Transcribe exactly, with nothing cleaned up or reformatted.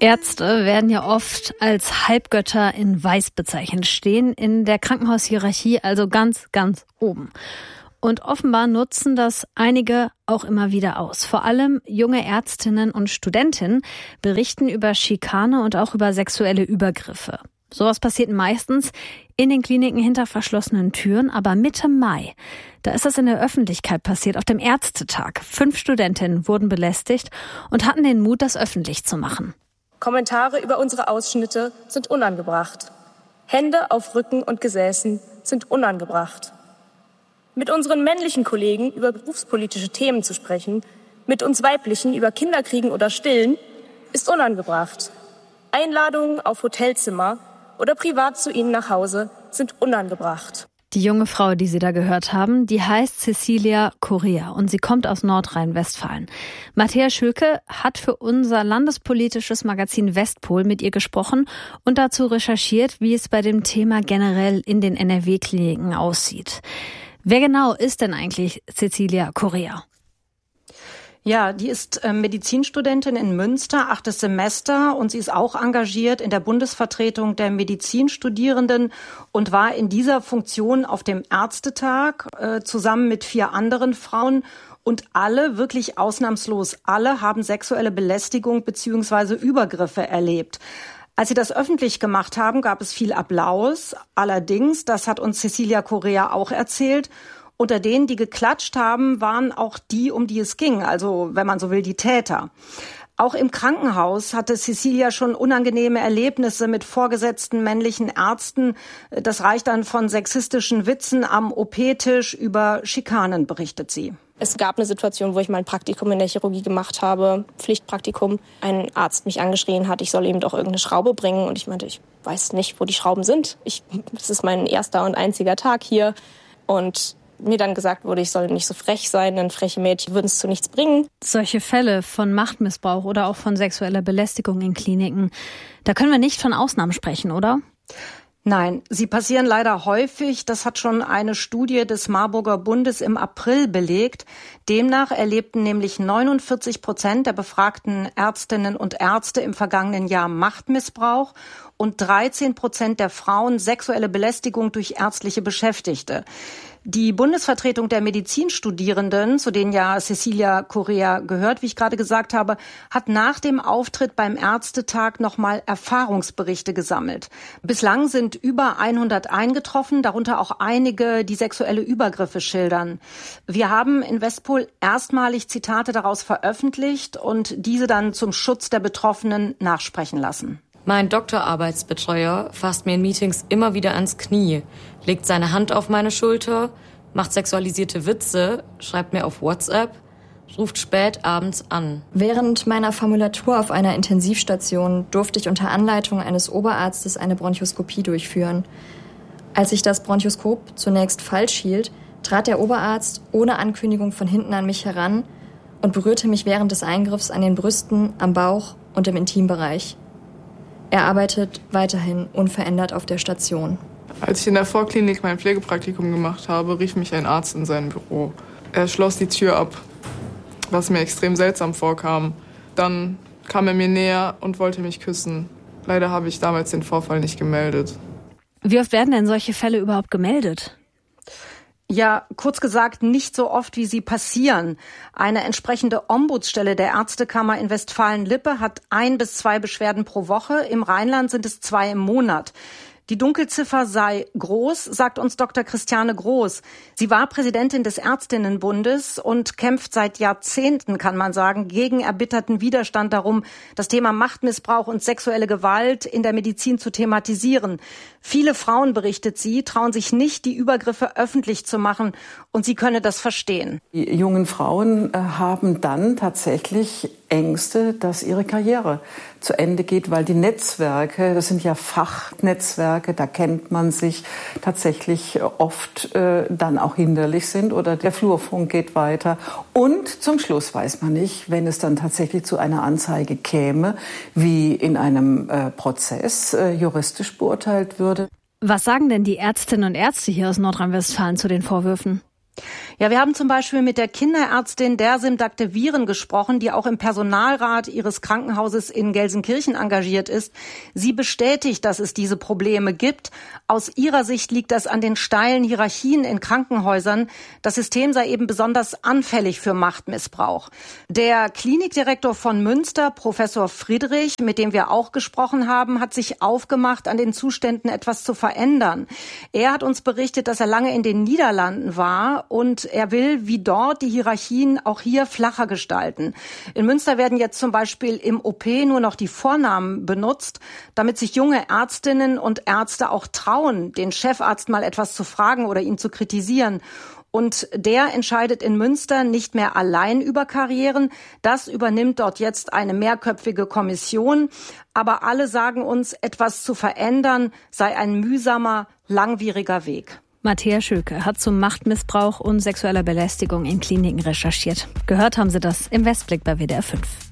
Ärzte werden ja oft als Halbgötter in Weiß bezeichnet, stehen in der Krankenhaushierarchie also ganz, ganz oben. Und offenbar nutzen das einige auch immer wieder aus. Vor allem junge Ärztinnen und Studentinnen berichten über Schikane und auch über sexuelle Übergriffe. Sowas passiert meistens in den Kliniken hinter verschlossenen Türen, aber Mitte Mai, da ist das in der Öffentlichkeit passiert, auf dem Ärztetag. Fünf Studentinnen wurden belästigt und hatten den Mut, das öffentlich zu machen. Kommentare über unsere Ausschnitte sind unangebracht. Hände auf Rücken und Gesäßen sind unangebracht. Mit unseren männlichen Kollegen über berufspolitische Themen zu sprechen, mit uns weiblichen über Kinderkriegen oder Stillen, ist unangebracht. Einladungen auf Hotelzimmer oder privat zu ihnen nach Hause sind unangebracht. Die junge Frau, die Sie da gehört haben, die heißt Cecilia Correa und sie kommt aus Nordrhein-Westfalen. Matthäa Schöke hat für unser landespolitisches Magazin Westpol mit ihr gesprochen und dazu recherchiert, wie es bei dem Thema generell in den N R W-Kliniken aussieht. Wer genau ist denn eigentlich Cecilia Correa? Ja, die ist äh, Medizinstudentin in Münster, achtes Semester, und sie ist auch engagiert in der Bundesvertretung der Medizinstudierenden und war in dieser Funktion auf dem Ärztetag äh, zusammen mit vier anderen Frauen. Und alle, wirklich ausnahmslos alle, haben sexuelle Belästigung bzw. Übergriffe erlebt. Als sie das öffentlich gemacht haben, gab es viel Applaus. Allerdings, das hat uns Cecilia Correa auch erzählt, unter denen, die geklatscht haben, waren auch die, um die es ging, also wenn man so will, die Täter. Auch im Krankenhaus hatte Cecilia schon unangenehme Erlebnisse mit vorgesetzten männlichen Ärzten. Das reicht dann von sexistischen Witzen am O P-Tisch über Schikanen, berichtet sie. Es gab eine Situation, wo ich mal ein Praktikum in der Chirurgie gemacht habe, Pflichtpraktikum. Ein Arzt mich angeschrien hat, ich soll eben doch irgendeine Schraube bringen. Und ich meinte, ich weiß nicht, wo die Schrauben sind. Ich, das ist mein erster und einziger Tag hier. Und mir dann gesagt wurde, ich soll nicht so frech sein, denn freche Mädchen würden es zu nichts bringen. Solche Fälle von Machtmissbrauch oder auch von sexueller Belästigung in Kliniken, da können wir nicht von Ausnahmen sprechen, oder? Nein, sie passieren leider häufig. Das hat schon eine Studie des Marburger Bundes im April belegt. Demnach erlebten nämlich neunundvierzig Prozent der befragten Ärztinnen und Ärzte im vergangenen Jahr Machtmissbrauch und dreizehn Prozent der Frauen sexuelle Belästigung durch ärztliche Beschäftigte. Die Bundesvertretung der Medizinstudierenden, zu denen ja Cecilia Correa gehört, wie ich gerade gesagt habe, hat nach dem Auftritt beim Ärztetag nochmal Erfahrungsberichte gesammelt. Bislang sind über hundert eingetroffen, darunter auch einige, die sexuelle Übergriffe schildern. Wir haben in Westpol erstmalig Zitate daraus veröffentlicht und diese dann zum Schutz der Betroffenen nachsprechen lassen. Mein Doktorarbeitsbetreuer fasst mir in Meetings immer wieder ans Knie, legt seine Hand auf meine Schulter, macht sexualisierte Witze, schreibt mir auf WhatsApp, ruft spät abends an. Während meiner Formulatur auf einer Intensivstation durfte ich unter Anleitung eines Oberarztes eine Bronchoskopie durchführen. Als ich das Bronchoskop zunächst falsch hielt, trat der Oberarzt ohne Ankündigung von hinten an mich heran und berührte mich während des Eingriffs an den Brüsten, am Bauch und im Intimbereich. Er arbeitet weiterhin unverändert auf der Station. Als ich in der Vorklinik mein Pflegepraktikum gemacht habe, rief mich ein Arzt in sein Büro. Er schloss die Tür ab, was mir extrem seltsam vorkam. Dann kam er mir näher und wollte mich küssen. Leider habe ich damals den Vorfall nicht gemeldet. Wie oft werden denn solche Fälle überhaupt gemeldet? Ja, kurz gesagt, nicht so oft, wie sie passieren. Eine entsprechende Ombudsstelle der Ärztekammer in Westfalen-Lippe hat ein bis zwei Beschwerden pro Woche. Im Rheinland sind es zwei im Monat. Die Dunkelziffer sei groß, sagt uns Doktor Christiane Groß. Sie war Präsidentin des Ärztinnenbundes und kämpft seit Jahrzehnten, kann man sagen, gegen erbitterten Widerstand darum, das Thema Machtmissbrauch und sexuelle Gewalt in der Medizin zu thematisieren. Viele Frauen, berichtet sie, trauen sich nicht, die Übergriffe öffentlich zu machen, und sie könne das verstehen. Die jungen Frauen äh, haben dann tatsächlich Ängste, dass ihre Karriere zu Ende geht, weil die Netzwerke, das sind ja Fachnetzwerke, da kennt man sich, tatsächlich oft äh, dann auch hinderlich sind oder der Flurfunk geht weiter. Und zum Schluss weiß man nicht, wenn es dann tatsächlich zu einer Anzeige käme, wie in einem äh, Prozess äh, juristisch beurteilt würde. Was sagen denn die Ärztinnen und Ärzte hier aus Nordrhein-Westfalen zu den Vorwürfen? Ja, wir haben zum Beispiel mit der Kinderärztin Dersim Dakteviren gesprochen, die auch im Personalrat ihres Krankenhauses in Gelsenkirchen engagiert ist. Sie bestätigt, dass es diese Probleme gibt. Aus ihrer Sicht liegt das an den steilen Hierarchien in Krankenhäusern. Das System sei eben besonders anfällig für Machtmissbrauch. Der Klinikdirektor von Münster, Professor Friedrich, mit dem wir auch gesprochen haben, hat sich aufgemacht, an den Zuständen etwas zu verändern. Er hat uns berichtet, dass er lange in den Niederlanden war und er will, wie dort, die Hierarchien auch hier flacher gestalten. In Münster werden jetzt zum Beispiel im O P nur noch die Vornamen benutzt, damit sich junge Ärztinnen und Ärzte auch trauen, den Chefarzt mal etwas zu fragen oder ihn zu kritisieren. Und der entscheidet in Münster nicht mehr allein über Karrieren. Das übernimmt dort jetzt eine mehrköpfige Kommission. Aber alle sagen uns, etwas zu verändern sei ein mühsamer, langwieriger Weg. Matthäa Schöke hat zum Machtmissbrauch und sexueller Belästigung in Kliniken recherchiert. Gehört haben Sie das im Westblick bei W D R fünf.